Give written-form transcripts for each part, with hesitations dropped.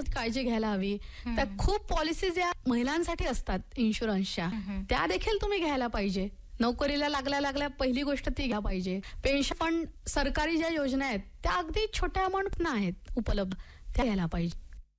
काळजी घ्यायला हवी. त्या खूप पॉलिसीज या महिलांसाठी असतात इन्शुरन्सच्या, त्या देखील तुम्ही घ्यायला पाहिजे. नोकरीला लागल्या पहिली गोष्ट ती घ्या पाहिजे. पेन्शन फंड, सरकारी ज्या योजना आहेत त्या अगदी छोट्या अमाऊंट आहेत उपलब्ध, त्या घ्यायला पाहिजे.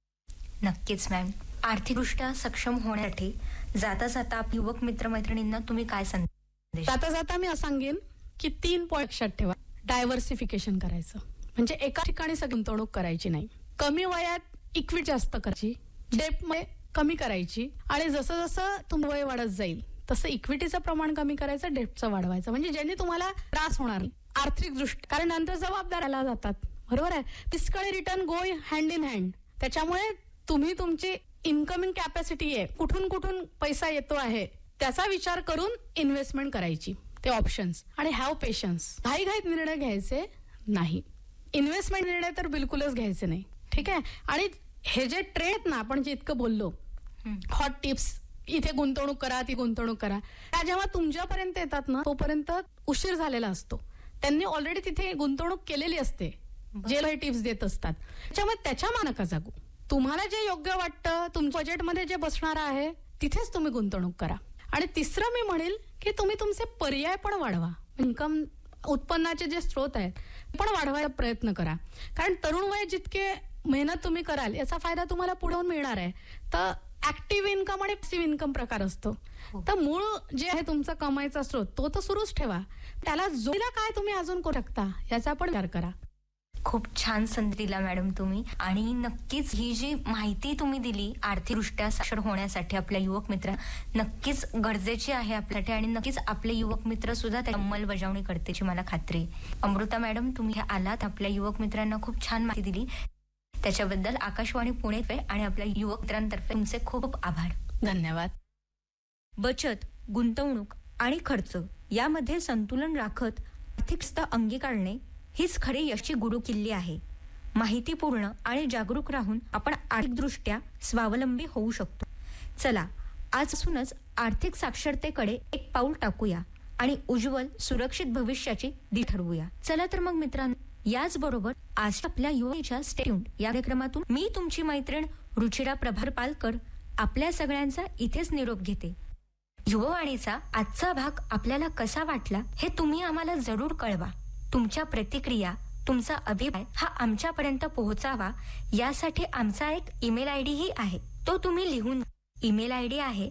नक्कीच मॅम. आर्थिकदृष्ट्या सक्षम होण्यासाठी जाता जाता युवक मित्रमैत्रिणींना तुम्ही काय संदेश? जाता जाता मी असं सांगेन की 3 पॉईंट लक्षात ठेवा. डायव्हर्सिफिकेशन करायचं, म्हणजे एका ठिकाणी सगळी गुंतवणूक करायची नाही. कमी वयात इक्विटी जास्त करायची, डेप्टमध्ये कमी करायची, आणि जसं जसं तुमचं वय वाढत जाईल तसं इक्विटीचं प्रमाण कमी करायचं, डेप्टचं वाढवायचं, म्हणजे ज्यांनी तुम्हाला त्रास होणार नाही आर्थिक दृष्टी. कारण नंतर जबाबदाऱ्याला जातात, बरोबर आहे. Fiscal return go hand in hand. त्याच्यामुळे तुम्ही तुमची इन्कमिंग कॅपॅसिटी आहे, कुठून कुठून पैसा येतो आहे, त्याचा विचार करून इन्व्हेस्टमेंट करायची, ते ऑप्शन्स. आणि हॅव पेशन्स. घाईघाईत निर्णय घ्यायचे नाही. इन्व्हेस्टमेंट निर्णय तर बिलकुलच घ्यायचे नाही, ठीक आहे. आणि हे जे ट्रेंड ना, आपण जे इतकं बोललो, हॉट टिप्स, इथे गुंतवणूक करा, ती गुंतवणूक करा, त्या जेव्हा तुमच्यापर्यंत येतात ना, तोपर्यंत उशीर झालेला असतो. त्यांनी ऑलरेडी तिथे गुंतवणूक केलेली असते जे हे टिप्स देत असतात. त्याच्यामुळे त्याच्या मानका जागू. तुम्हाला जे योग्य वाटतं, तुमच्या बजेटमध्ये जे बसणार आहे, तिथेच तुम्ही गुंतवणूक करा. आणि तिसरं मी म्हणेल की तुम्ही तुमचे पर्याय पण वाढवा. इन्कम, उत्पन्नाचे जे स्रोत आहेत पण वाढवायचा प्रयत्न करा. कारण तरुण वय जितके मेहनत तुम्ही कराल याचा फायदा तुम्हाला पुढे मिळणार आहे. तर ऍक्टिव्ह इन्कम आणि पॅसिव्ह इन्कम प्रकार असतो. तर मूळ जे आहे तुमचा कमाईचा स्रोत तो तर सुरूच ठेवा, त्याला जोडीला काय तुम्ही अजून करू शकता याचा पण विचार करा. खूप छान संधी दिला मॅडम तुम्ही. आणि नक्कीच ही जी माहिती तुम्ही दिली आर्थिकदृष्ट्या साक्षर होण्यासाठी आपल्या युवक मित्र, नक्कीच गरजेची आहे आपल्यासाठी. आणि नक्कीच आपले युवक मित्र सुद्धा त्या अंमलबजावणी करतेची मला खात्री. अमृता मॅडम, तुम्ही आलात, आपल्या युवक मित्रांना खूप छान माहिती दिली, त्याच्याबद्दल आकाशवाणी पुणे आणि आपल्या युवक मित्रांतर्फे तुमचे खूप आभार. धन्यवाद. बचत, गुंतवणूक आणि खर्च यामध्ये संतुलन राखत आर्थिक स्थिती अंगीकारणे हीच खरी यशची गुरुकिल्ली आहे. माहितीपूर्ण आणि जागरूक राहून आपण आर्थिकदृष्ट्या स्वावलंबी होऊ शकतो. चला, आजपासूनच आर्थिक साक्षरतेकडे एक पाऊल टाकूया आणि उज्ज्वल सुरक्षित भविष्याची दिशा ठरवूया. चला तर मग मित्रांनो, याचबरोबर आज आपल्या युवतीच्या स्टे ट्यून्ड या कार्यक्रमातून मी तुमची मैत्रीण रुचिरा प्रभार पालकर आपल्या सगळ्यांचा इथेच निरोप घेते. युववाणीचा आजचा भाग आपल्याला कसा वाटला हे तुम्ही आम्हाला जरूर कळवा. तुमच्या प्रतिक्रिया, तुमचा अभिप्राय हा आमच्यापर्यंत पोहोचावा यासाठी आमचा एक ईमेल आयडी ही आहे, तो तुम्ही लिहून. ईमेल आयडी आहे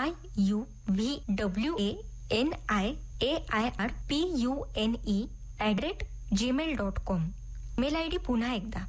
yuvwanairpune@gmail.com. ईमेल आयडी पुन्हा एकदा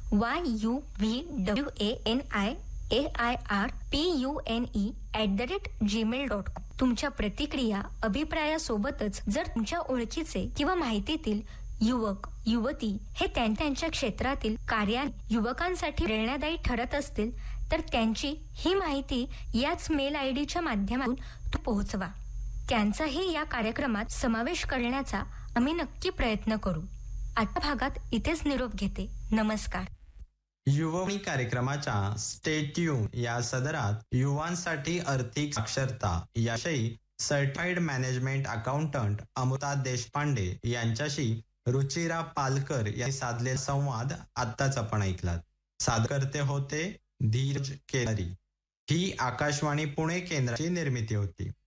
yuvwanairpune@gmail.com. तुमच्या प्रतिक्रिया, अभिप्रायासोबतच जर तुमच्या ओळखीचे किंवा माहितीतील युवक, युवती हे त्यांच्या क्षेत्रातील कार्याने युवकांसाठी प्रेरणादायी ठरत असतील तर त्यांची ही माहिती याच मेल आयडीच्या माध्यमातून पोहोचवा. त्यांचाही या कार्यक्रमात समावेश करण्याचा आम्ही नक्की प्रयत्न करू. आजच्या भागात इथेच निरोप घेते. नमस्कार. युववाणी कार्यक्रमाच्या स्टे ट्यून या सदरात युवांसाठी आर्थिक साक्षरता याविषयी certified management accountant Amruta Deshpande यांच्याशी रुचिरा पालकर यांनी साधलेला संवाद आत्ताच आपण ऐकलात. सादरकर्ते होते धीरज केदारी. ही आकाशवाणी पुणे केंद्राची निर्मिती होती.